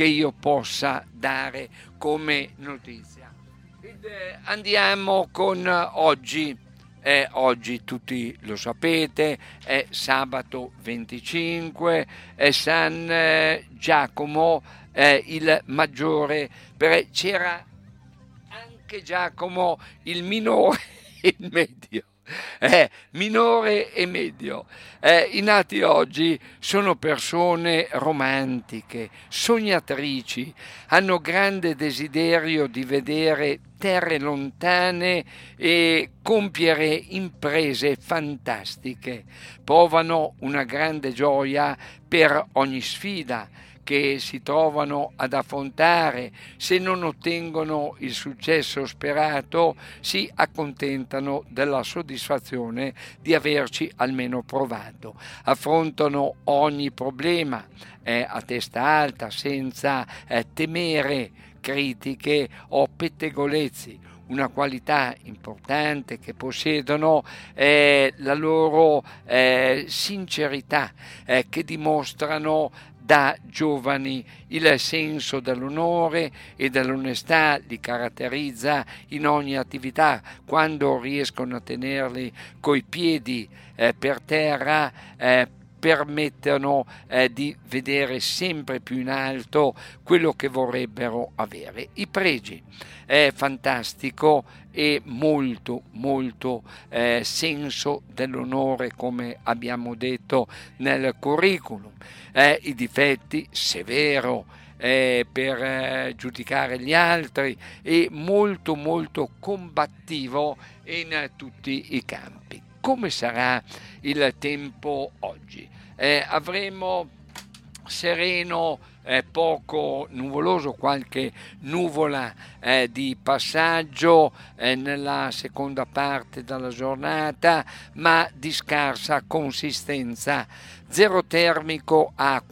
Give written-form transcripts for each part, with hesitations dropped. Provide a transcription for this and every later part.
che io possa dare come notizia. Andiamo con oggi. Oggi tutti lo sapete, è sabato 25, è San Giacomo il maggiore, c'era anche Giacomo il minore e il medio. Minore e medio. I nati oggi sono persone romantiche, sognatrici, hanno grande desiderio di vedere terre lontane e compiere imprese fantastiche. Provano una grande gioia per ogni sfida che si trovano ad affrontare. Se non ottengono il successo sperato, si accontentano della soddisfazione di averci almeno provato. Affrontano ogni problema a testa alta, senza temere critiche o pettegolezzi. Una qualità importante che possiedono è la loro sincerità, che dimostrano da giovani. Il senso dell'onore e dell'onestà li caratterizza in ogni attività. Quando riescono a tenerli coi piedi per terra, permettono di vedere sempre più in alto quello che vorrebbero avere. I pregi è fantastico e molto molto senso dell'onore, come abbiamo detto nel curriculum. I difetti, severo per giudicare gli altri e molto molto combattivo in tutti i campi. Come sarà il tempo oggi? Avremo sereno, poco nuvoloso, qualche nuvola di passaggio nella seconda parte della giornata, ma di scarsa consistenza. Zero termico a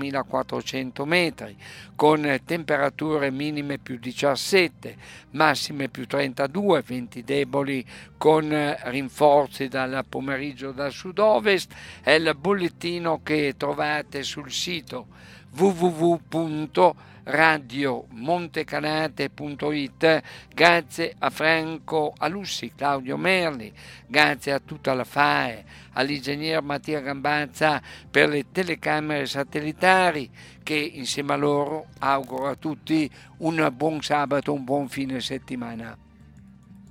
4.400 metri, con temperature minime più 17, massime più 32, venti deboli con rinforzi dal pomeriggio dal sud-ovest. È il bollettino che trovate sul sito www.radiomontecanate.it. Grazie a Franco Alussi, Claudio Merli, grazie a tutta la FAE, all'ingegner Mattia Gambazza per le telecamere satellitari, che insieme a loro auguro a tutti un buon sabato, un buon fine settimana.